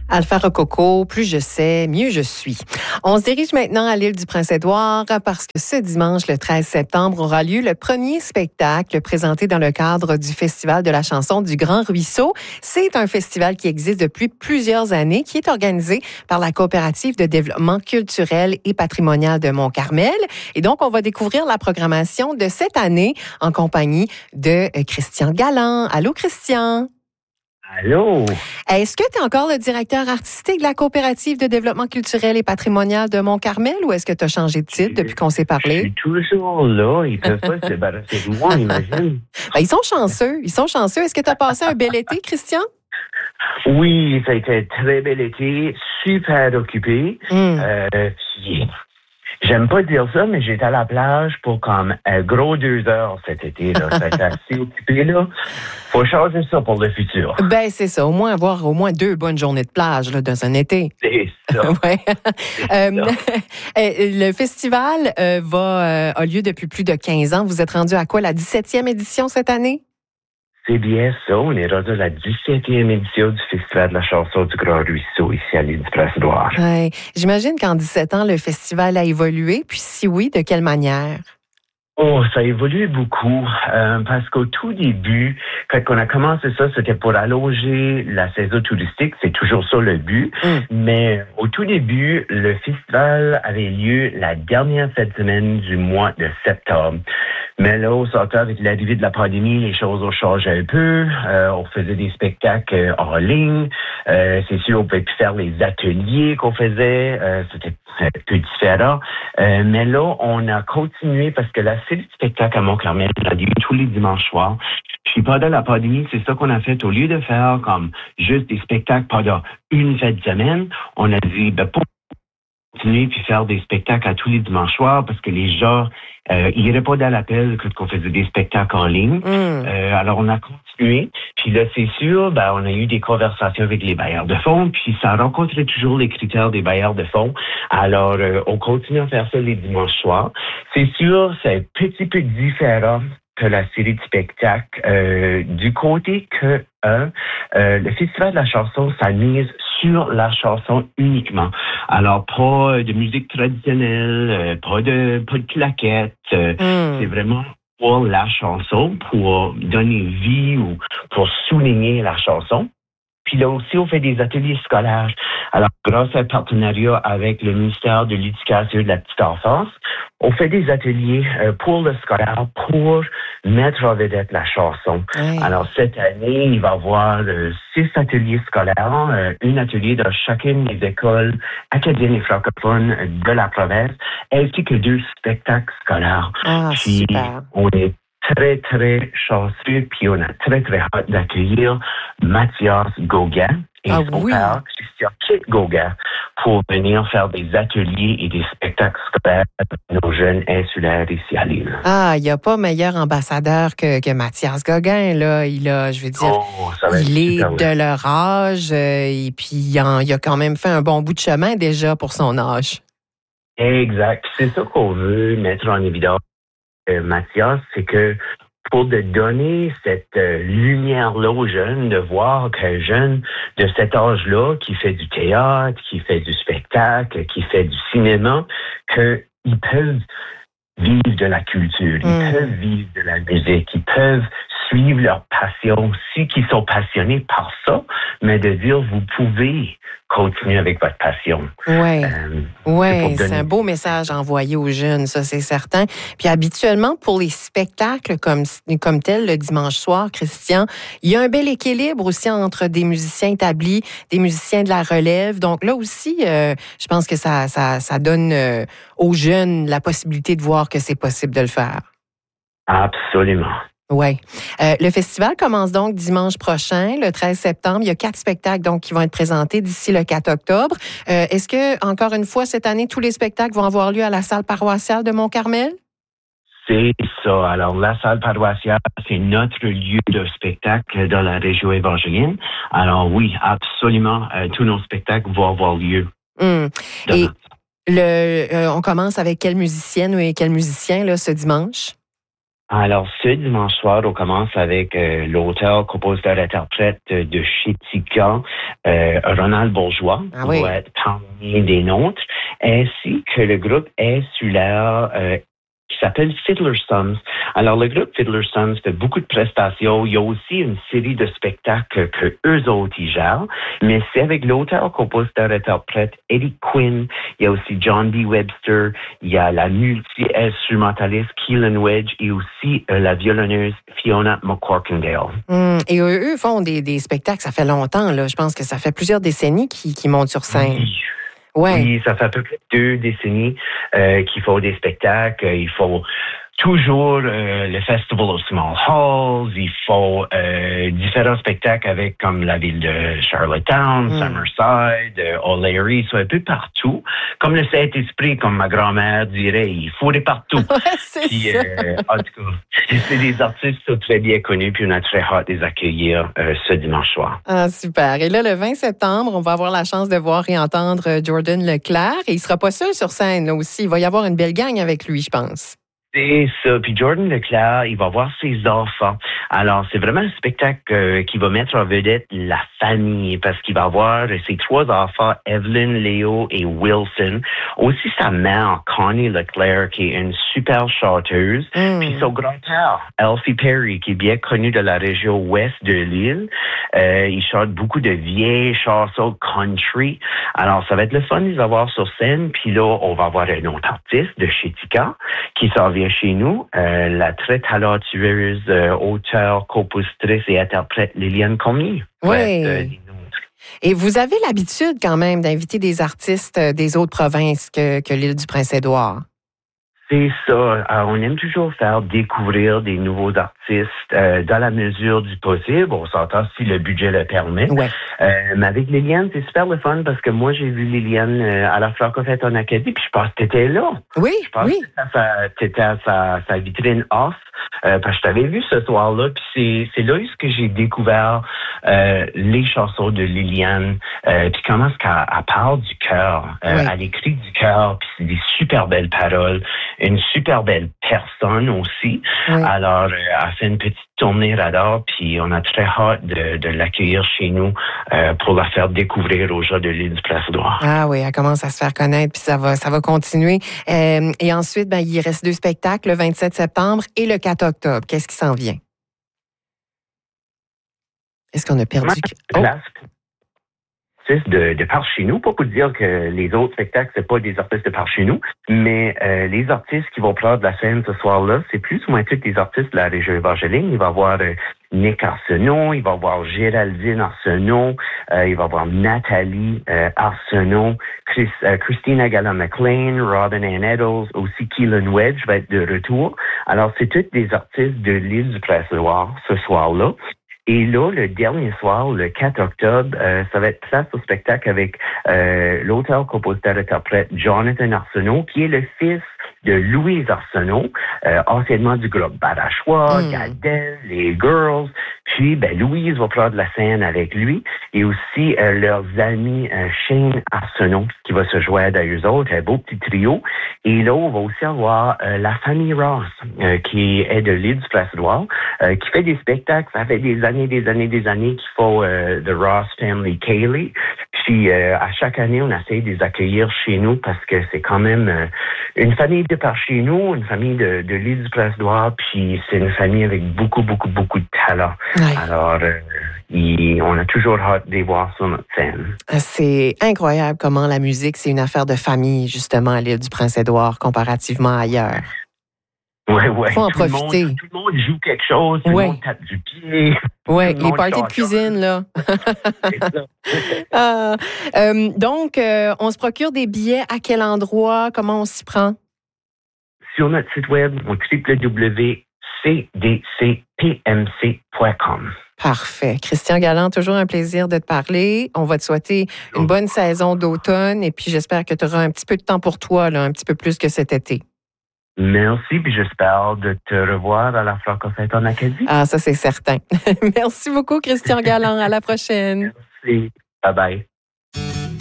Alpha Rococo, plus je sais, mieux je suis. On se dirige maintenant à l'île du Prince-Édouard parce que ce dimanche, le 13 septembre, aura lieu le premier spectacle présenté dans le cadre du Festival de la chanson du Grand Ruisseau. C'est un festival qui existe depuis plusieurs années, qui est organisé par la Coopérative de développement culturel et patrimonial de Mont-Carmel. Et donc, on va découvrir la programmation de cette année en compagnie de Christian Galland. Allô, Christian? Allô? Est-ce que tu es encore le directeur artistique de la Coopérative de développement culturel et patrimonial de Mont-Carmel ou est-ce que tu as changé de titre depuis qu'on s'est parlé? Je suis toujours là. Ils peuvent pas se débarrasser de moi, imagine. Ben, ils sont chanceux. Ils sont chanceux. Est-ce que tu as passé un bel été, Christian? Oui, ça a été un très bel été, super occupé. Puis, j'aime pas dire ça, mais j'étais à la plage pour comme un gros 2 heures cet été. Là. Ça a été assez occupé. Là. Faut changer ça pour le futur. Ben, c'est ça. Au moins avoir au moins 2 bonnes journées de plage là, dans un été. C'est ça. Ouais. Le festival a lieu depuis plus de 15 ans. Vous êtes rendu à quoi, la 17e édition cette année? C'est bien ça. On est rendu à la 17e édition du Festival de la chanson du Grand Ruisseau ici à l'île du Prince-Édouard. Ouais. J'imagine qu'en 17 ans, le festival a évolué. Puis si oui, de quelle manière? Oh, ça a évolué beaucoup parce qu'au tout début, quand on a commencé ça, c'était pour allonger la saison touristique. C'est toujours ça le but. Mais au tout début, le festival avait lieu la dernière fin de semaine du mois de septembre. Mais là, au sortant avec l'arrivée de la pandémie, les choses ont changé un peu. On faisait des spectacles en ligne. C'est sûr, on pouvait plus faire les ateliers qu'on faisait. C'était un peu différent. Mais là, on a continué parce que la série de spectacles à Mont-Carmel a lieu tous les dimanches soirs. Puis pendant la pandémie, c'est ça qu'on a fait. Au lieu de faire comme juste des spectacles pendant une fin de semaine, on a dit, pour continuer puis faire des spectacles à tous les dimanches soirs parce que les gens ils n'iraient pas dans l'appel qu'on faisait des spectacles en ligne. Alors, on a continué. Puis là, c'est sûr, on a eu des conversations avec les bailleurs de fonds, puis ça rencontrait toujours les critères des bailleurs de fonds. Alors, on continue à faire ça les dimanches soirs. C'est sûr, c'est un petit peu différent que la série de spectacles. Du côté que, le Festival de la chanson, ça mise sur la chanson uniquement. Alors, pas de musique traditionnelle, pas de claquettes. C'est vraiment pour la chanson, pour donner vie ou pour souligner la chanson. Puis là aussi, on fait des ateliers scolaires. Alors, grâce à un partenariat avec le ministère de l'Éducation et de la petite enfance, on fait des ateliers pour le scolaire, pour mettre en vedette la chanson. Oui. Alors, cette année, il va y avoir 6 ateliers scolaires, un atelier dans chacune des écoles acadiennes et francophones de la province, ainsi que 2 spectacles scolaires. Puis, super. On est très, très chanceux, puis on a très, très hâte d'accueillir Mathias Gauguin et son père, Christian Gauguin, pour venir faire des ateliers et des spectacles scolaires pour nos jeunes insulaires ici à l'île. Il n'y a pas meilleur ambassadeur que Mathias Gauguin, là. Il est de leur âge, et puis il a quand même fait un bon bout de chemin déjà pour son âge. Exact. C'est ça qu'on veut mettre en évidence. Mathias, c'est que pour de donner cette lumière-là aux jeunes, de voir qu'un jeune de cet âge-là, qui fait du théâtre, qui fait du spectacle, qui fait du cinéma, qu'ils peuvent vivre de la culture, ils peuvent vivre de la musique, ils peuvent suivre leur passion aussi, qui sont passionnés par ça, mais de dire, vous pouvez continuer avec votre passion. Oui, c'est un beau message envoyé aux jeunes, ça c'est certain. Puis habituellement, pour les spectacles comme tel, le dimanche soir, Christian, il y a un bel équilibre aussi entre des musiciens établis, des musiciens de la relève. Donc là aussi, je pense que ça donne aux jeunes la possibilité de voir que c'est possible de le faire. Absolument. Oui. Le festival commence donc dimanche prochain, le 13 septembre. Il y a 4 spectacles donc qui vont être présentés d'ici le 4 octobre. Est-ce que, encore une fois, cette année, tous les spectacles vont avoir lieu à la salle paroissiale de Mont-Carmel? C'est ça. Alors, la salle paroissiale, c'est notre lieu de spectacle dans la région évangélienne. Alors oui, absolument, tous nos spectacles vont avoir lieu. Et on commence avec quelle musicienne ou quel musicien là, ce dimanche? Alors, ce dimanche soir, on commence avec l'auteur, compositeur, interprète de Chétican, Ronald Bourgeois va être parmi des nôtres, ainsi que le groupe insulaire qui s'appelle Fiddler's Sons. Alors, le groupe Fiddler's Sons fait beaucoup de prestations. Il y a aussi une série de spectacles que eux autres y gèrent, mais c'est avec l'auteur, compositeur, interprète Eddie Quinn. Il y a aussi John B. Webster. Il y a la multi-instrumentaliste Keelan Wedge et aussi la violonneuse Fiona McCorkindale. Et eux font des spectacles, ça fait longtemps, là. Je pense que ça fait plusieurs décennies qu'ils montent sur scène. Oui, ça fait à peu près 2 décennies qu'ils font des spectacles. Ils font toujours le Festival of Small Halls. Ils font différents spectacles avec comme la ville de Charlottetown, Summerside, O'Leary, soit un peu partout. Comme le Saint-Esprit, comme ma grand-mère dirait, il faut des partout. Puis, en tout cas, c'est des artistes qui sont très bien connus, puis on a très hâte de les accueillir ce dimanche soir. Ah, super. Et là, le 20 septembre, on va avoir la chance de voir et entendre Jordan Leclerc. Et il sera pas seul sur scène, là aussi. Il va y avoir une belle gang avec lui, je pense. C'est ça. Puis Jordan Leclerc, il va voir ses enfants. Alors, c'est vraiment un spectacle qui va mettre en vedette la famille parce qu'il va voir ses 3 enfants, Evelyn, Léo et Wilson. Aussi sa mère, Connie Leclerc, qui est une super chanteuse. Puis son grand-père, Alfie Perry, qui est bien connu de la région ouest de l'île. Il chante beaucoup de vieilles chansons country. Alors, ça va être le fun de les avoir sur scène. Puis là, on va avoir un autre artiste de chez Tika qui s'en vient chez nous, la très talentueuse auteure, compositrice et interprète Liliane Cormier. Oui. Et vous avez l'habitude quand même d'inviter des artistes des autres provinces que l'île du Prince-Édouard. C'est ça. On aime toujours faire découvrir des nouveaux artistes dans la mesure du possible. On s'entend si le budget le permet. Ouais. Mais avec Liliane, c'est super le fun parce que moi, j'ai vu Liliane à la Francofête en Acadie, puis je pense que t'étais là. Oui, je pense que t'étais à sa vitrine off. Parce que je t'avais vu ce soir-là, puis c'est là que j'ai découvert les chansons de Liliane, puis comment est-ce qu'elle parle du cœur. Elle écrit du cœur, puis c'est des super belles paroles, une super belle personne aussi. Oui. Alors, elle fait une petite tournée radar, puis on a très hâte de l'accueillir chez nous pour la faire découvrir aux gens de l'île du Prince-Édouard. Ah oui, elle commence à se faire connaître, puis ça va continuer. Et ensuite, il reste 2 spectacles, le 27 septembre et le 4 octobre. Qu'est-ce qui s'en vient? Est-ce qu'on a perdu? De par chez nous, pas pour dire que les autres spectacles, c'est pas des artistes de par chez nous, mais les artistes qui vont prendre la scène ce soir-là, c'est plus ou moins tous des artistes de la région Évangeline. Il va y avoir Nick Arsenault, il va y avoir Géraldine Arsenault, il va y avoir Nathalie Arsenault, Christina Gallant-McLean, Robin Ann Eddles, aussi Keelan Wedge va être de retour. Alors, c'est tous des artistes de l'île du Prince-Édouard ce soir-là. Et là, le dernier soir, le 4 octobre, ça va être place au spectacle avec l'auteur, compositeur, interprète Jonathan Arsenault, qui est le fils de Louise Arsenault, anciennement du groupe Badachois, Gardel, les Girls. Puis, Louise va prendre la scène avec lui et aussi leurs amis Shane Arsenault qui va se joindre à eux autres, un beau petit trio. Et là, on va aussi avoir la famille Ross, qui est de l'île du Prince-Édouard, qui fait des spectacles. Ça fait des années qu'ils font The Ross Family Kaylee. Puis, à chaque année, on essaie de les accueillir chez nous parce que c'est quand même une famille de par chez nous, une famille de l'île du Prince-Édouard, puis c'est une famille avec beaucoup, beaucoup, beaucoup de talent. Ouais. Alors, on a toujours hâte de les voir sur notre scène. C'est incroyable comment la musique, c'est une affaire de famille, justement, à l'île du Prince-Édouard, comparativement ailleurs. Oui. Faut en profiter. Tout le monde joue quelque chose, tout le monde tape du pied. Oui, les parties de cuisine, là. C'est ça. Donc, on se procure des billets à quel endroit? Comment on s'y prend? Sur notre site web, www.cdcpmc.com. Parfait. Christian Galland, toujours un plaisir de te parler. On va te souhaiter une bonne saison d'automne et puis j'espère que tu auras un petit peu de temps pour toi, là, un petit peu plus que cet été. Merci, puis j'espère de te revoir à la Francofête en Acadie. Ah, ça, c'est certain. Merci beaucoup, Christian Galland. À la prochaine. Merci. Bye-bye.